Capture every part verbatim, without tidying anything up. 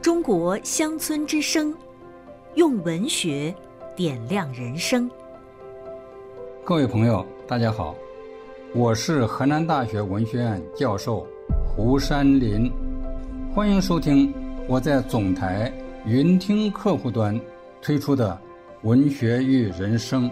中国乡村之声，用文学点亮人生。 各位朋友，大家好，我是河南大学文学院教授胡山林，欢迎收听我在总台云听客户端推出的文学与人生。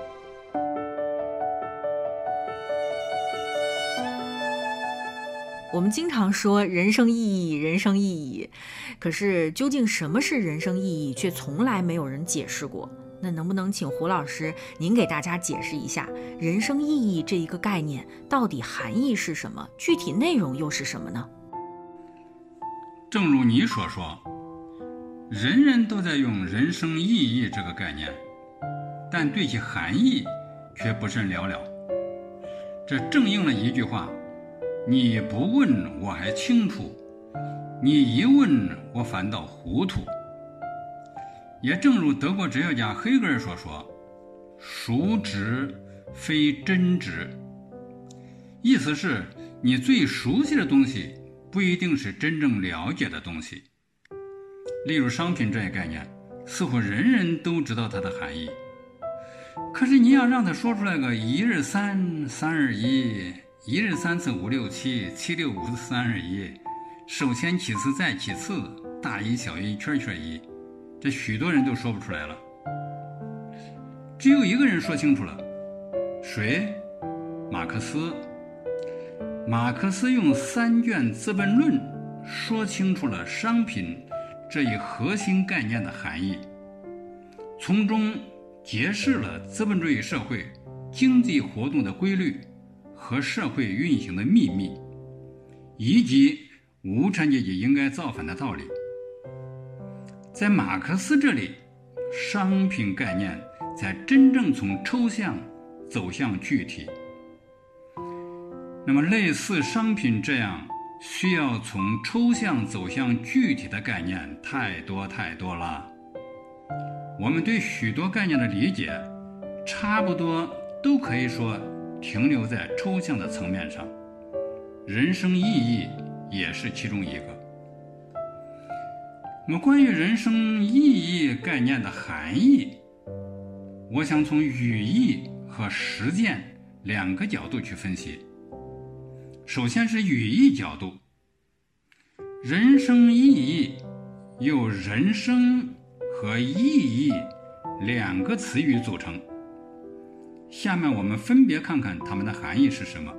我们经常说人生意义，人生意义，可是究竟什么是人生意义，却从来没有人解释过。那能不能请胡老师您给大家解释一下，人生意义这一个概念到底含义是什么，具体内容又是什么呢？ 正如你所说，人人都在用人生意义这个概念，但对其含义却不甚了了。这正应了一句话，你不问我还清楚，你一问我反倒糊涂。也正如德国哲学家黑格尔所说，孰知非真知，意思是你最熟悉的东西不一定是真正了解的东西。例如商品这一概念，似乎人人都知道它的含义，可是你要让他说出来个一日三三二一，一日三次五六七，七六五四三二一，首先其次再其次，大一小一圈圈一，这许多人都说不出来了。只有一个人说清楚了，谁？马克思。马克思用三卷《资本论》说清楚了商品这一核心概念的含义，从中揭示了资本主义社会经济活动的规律和社会运行的秘密，以及无产阶级应该造反的道理。在马克思这里，商品概念才真正从抽象走向具体。那么类似商品这样需要从抽象走向具体的概念太多太多了。我们对许多概念的理解差不多都可以说停留在抽象的层面上，人生意义也是其中一个。那么关于人生意义概念的含义，我想从语义和实践两个角度去分析。首先是语义角度，人生意义由人生和意义两个词语组成。下面我们分别看看它们的含义是什么。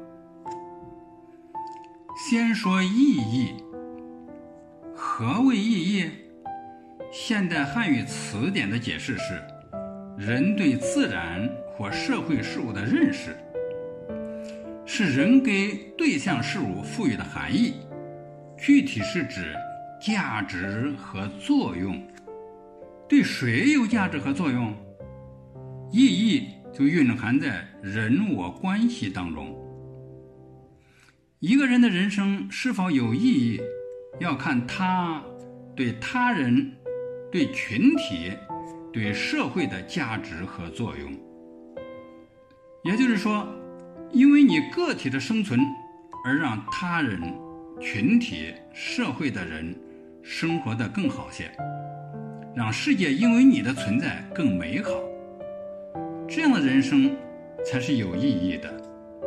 先说意义。何谓意义？现代汉语词典的解释是，人对自然或社会事物的认识，是人给对象事物赋予的含义，具体是指价值和作用。对谁有价值和作用？意义就蕴含在人我关系当中。一个人的人生是否有意义，要看他对他人、对群体、对社会的价值和作用。也就是说，因为你个体的生存而让他人、群体、社会的人生活得更好些，让世界因为你的存在更美好，这样的人生才是有意义的。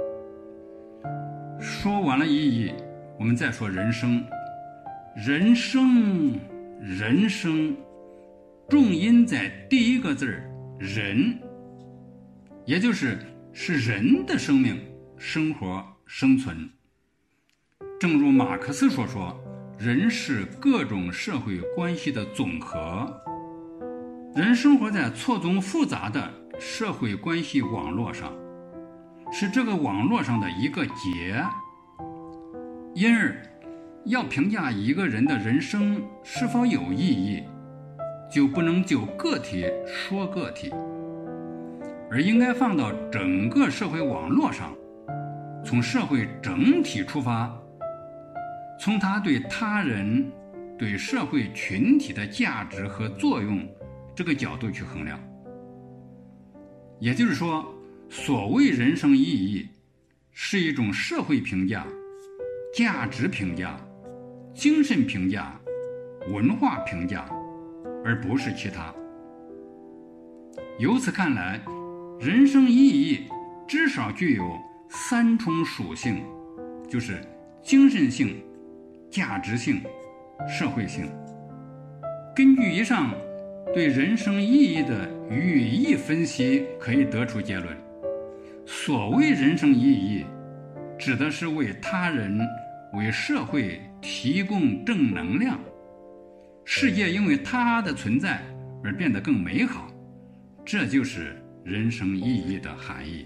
说完了意义，我们再说人生。人生，人生，重音在第一个字人，也就是是人的生命、生活、生存。正如马克思所说，人是各种社会关系的总和。人生活在错综复杂的社会关系网络上，是这个网络上的一个结。因而要评价一个人的人生是否有意义，就不能就个体说个体，而应该放到整个社会网络上，从社会整体出发，从他对他人、对社会群体的价值和作用这个角度去衡量。也就是说，所谓人生意义是一种社会评价、价值评价、精神评价、 文化评价，而不是其他。由此看来，人生意义至少具有三重属性，就是精神性、价值性、社会性。根据以上对人生意义的语义分析，可以得出结论：所谓人生意义，指的是为他人、为社会提供正能量，世界因为他的存在而变得更美好，这就是人生意义的含义。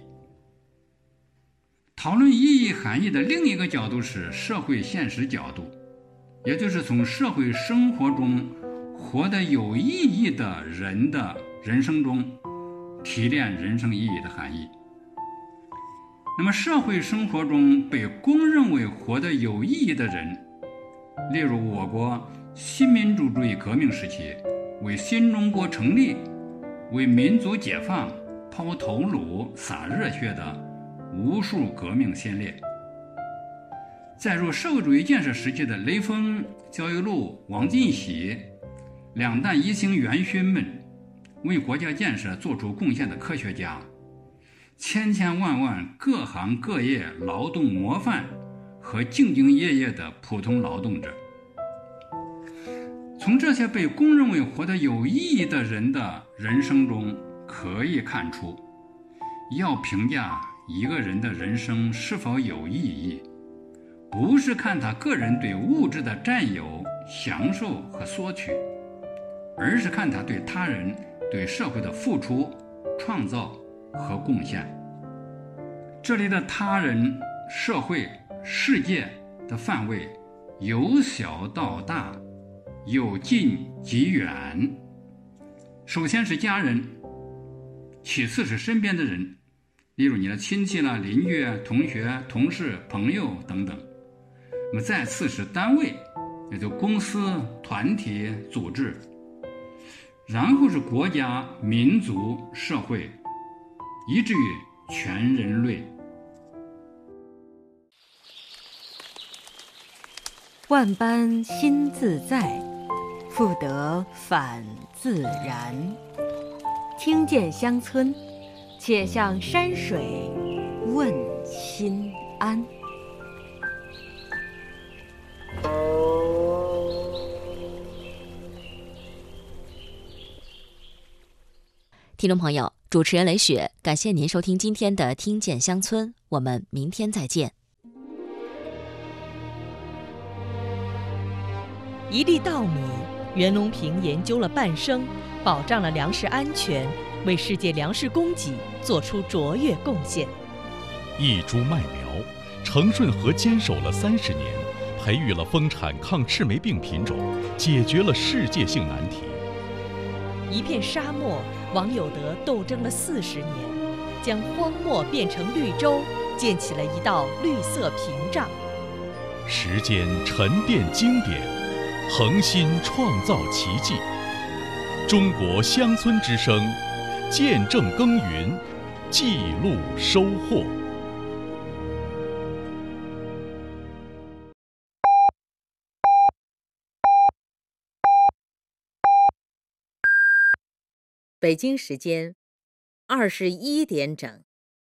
讨论意义含义的另一个角度是社会现实角度，也就是从社会生活中活得有意义的人的人生中提炼人生意义的含义。那么社会生活中被公认为活得有意义的人，例如我国新民主主义革命时期为新中国成立、为民族解放抛头颅洒热血的无数革命先烈，再如社会主义建设时期的雷锋、焦裕禄、王进喜两弹一星元勋们，为国家建设做出贡献的科学家，千千万万各行各业劳动模范和兢兢业业的普通劳动者。从这些被公认为活得有意义的人的人生中可以看出，要评价一个人的人生是否有意义，不是看他个人对物质的占有、享受和索取，而是看他对他人、对社会的付出、创造和贡献。这里的他人、社会、世界的范围由小到大，由近及远。首先是家人，其次是身边的人，例如你的亲戚啦、邻居、同学、同事、朋友等等。那么再次是单位，也就公司、团体、组织。然后是国家、民族、社会，以至于全人类。 万般心自在，复得返自然。听见乡村，且向山水问心安。 听众朋友，主持人雷雪，感谢您收听今天的《听见乡村》，我们明天再见。 一粒稻米，袁隆平研究了半生，保障了粮食安全，为世界粮食供给做出卓越贡献。 一株麦苗，程顺和坚守了三十年，培育了丰产抗赤霉病品种，解决了世界性难题。 一片沙漠，王有德斗争了四十年，将荒漠变成绿洲，建起了一道绿色屏障。 时间沉淀经典，恒心创造奇迹。中国乡村之声，见证耕耘，记录收获。 北京时间二十一点整。